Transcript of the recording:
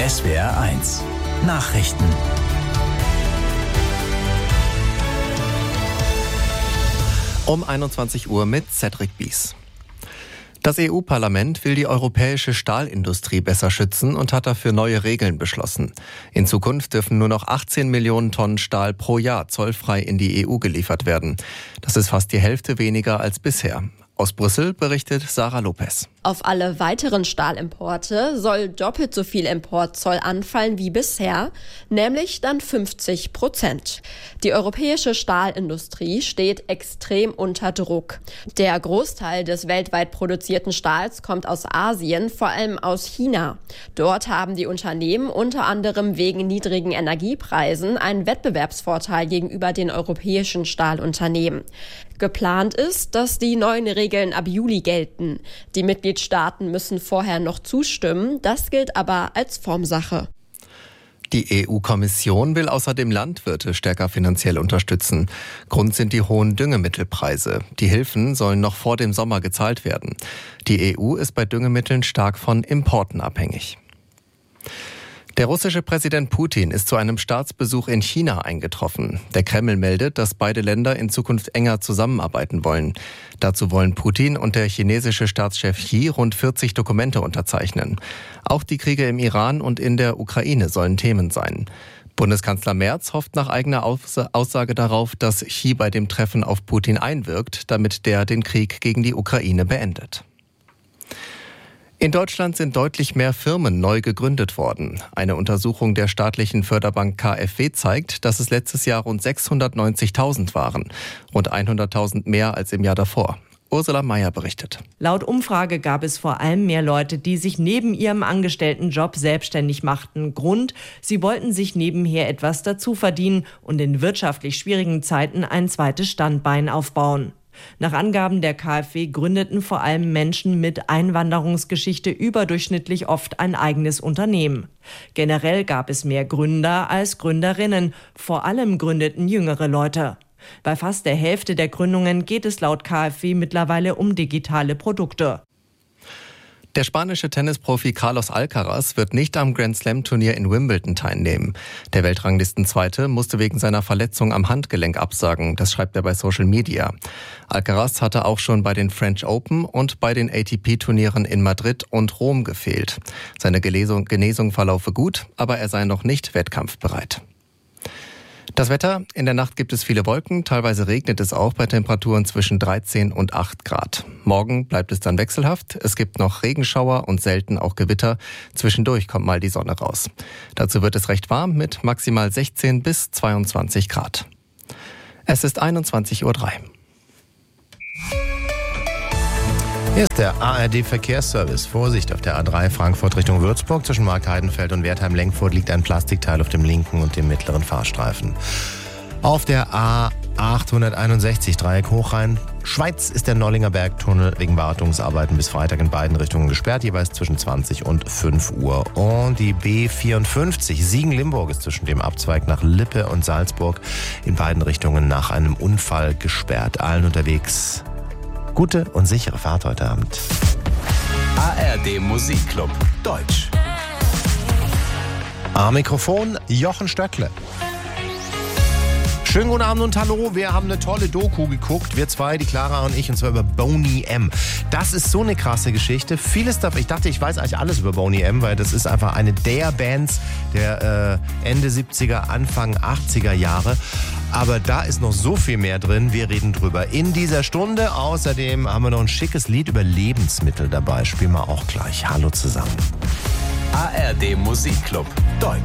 SWR1 Nachrichten. Um 21 Uhr mit Cedric Bies. Das EU-Parlament will die europäische Stahlindustrie besser schützen und hat dafür neue Regeln beschlossen. In Zukunft dürfen nur noch 18 Millionen Tonnen Stahl pro Jahr zollfrei in die EU geliefert werden. Das ist fast die Hälfte weniger als bisher. Aus Brüssel berichtet Sarah Lopez. Auf alle weiteren Stahlimporte soll doppelt so viel Importzoll anfallen wie bisher, nämlich dann 50%. Die europäische Stahlindustrie steht extrem unter Druck. Der Großteil des weltweit produzierten Stahls kommt aus Asien, vor allem aus China. Dort haben die Unternehmen unter anderem wegen niedrigen Energiepreisen einen Wettbewerbsvorteil gegenüber den europäischen Stahlunternehmen. Geplant ist, dass die neuen Regeln ab Juli gelten. Die Mitgliedstaaten müssen vorher noch zustimmen, das gilt aber als Formsache. Die EU-Kommission will außerdem Landwirte stärker finanziell unterstützen. Grund sind die hohen Düngemittelpreise. Die Hilfen sollen noch vor dem Sommer gezahlt werden. Die EU ist bei Düngemitteln stark von Importen abhängig. Der russische Präsident Putin ist zu einem Staatsbesuch in China eingetroffen. Der Kreml meldet, dass beide Länder in Zukunft enger zusammenarbeiten wollen. Dazu wollen Putin und der chinesische Staatschef Xi rund 40 Dokumente unterzeichnen. Auch die Kriege im Iran und in der Ukraine sollen Themen sein. Bundeskanzler Merz hofft nach eigener Aussage darauf, dass Xi bei dem Treffen auf Putin einwirkt, damit der den Krieg gegen die Ukraine beendet. In Deutschland sind deutlich mehr Firmen neu gegründet worden. Eine Untersuchung der staatlichen Förderbank KfW zeigt, dass es letztes Jahr rund 690.000 waren. Rund 100.000 mehr als im Jahr davor. Ursula Mayer berichtet. Laut Umfrage gab es vor allem mehr Leute, die sich neben ihrem Angestelltenjob selbstständig machten. Grund: sie wollten sich nebenher etwas dazu verdienen und in wirtschaftlich schwierigen Zeiten ein zweites Standbein aufbauen. Nach Angaben der KfW gründeten vor allem Menschen mit Einwanderungsgeschichte überdurchschnittlich oft ein eigenes Unternehmen. Generell gab es mehr Gründer als Gründerinnen. Vor allem gründeten jüngere Leute. Bei fast der Hälfte der Gründungen geht es laut KfW mittlerweile um digitale Produkte. Der spanische Tennisprofi Carlos Alcaraz wird nicht am Grand-Slam-Turnier in Wimbledon teilnehmen. Der Weltranglistenzweite musste wegen seiner Verletzung am Handgelenk absagen, das schreibt er bei Social Media. Alcaraz hatte auch schon bei den French Open und bei den ATP-Turnieren in Madrid und Rom gefehlt. Seine Genesung verlaufe gut, aber er sei noch nicht wettkampfbereit. Das Wetter: In der Nacht gibt es viele Wolken, teilweise regnet es auch bei Temperaturen zwischen 13 und 8 Grad. Morgen bleibt es dann wechselhaft, es gibt noch Regenschauer und selten auch Gewitter. Zwischendurch kommt mal die Sonne raus. Dazu wird es recht warm mit maximal 16 bis 22 Grad. Es ist 21:03 Uhr. Hier ist der ARD-Verkehrsservice. Vorsicht auf der A3 Frankfurt Richtung Würzburg. Zwischen Markheidenfeld und Wertheim-Lenkfurt liegt ein Plastikteil auf dem linken und dem mittleren Fahrstreifen. Auf der A861 Dreieck Hochrhein Schweiz ist der Nollinger Bergtunnel wegen Wartungsarbeiten bis Freitag in beiden Richtungen gesperrt, jeweils zwischen 20 und 5 Uhr. Und die B54 Siegen-Limburg ist zwischen dem Abzweig nach Lippe und Salzburg in beiden Richtungen nach einem Unfall gesperrt. Allen unterwegs gute und sichere Fahrt heute Abend. ARD Musikclub Deutsch. Am Mikrofon Jochen Stöckle. Schönen guten Abend und hallo, wir haben eine tolle Doku geguckt, wir zwei, die Clara und ich, und zwar über Boney M. Das ist so eine krasse Geschichte, vieles davon, ich dachte, ich weiß eigentlich alles über Boney M, weil das ist einfach eine der Bands der Ende 70er, Anfang 80er Jahre. Aber da ist noch so viel mehr drin, wir reden drüber in dieser Stunde. Außerdem haben wir noch ein schickes Lied über Lebensmittel dabei, spielen wir auch gleich. Hallo zusammen. ARD Musikclub Deutsch.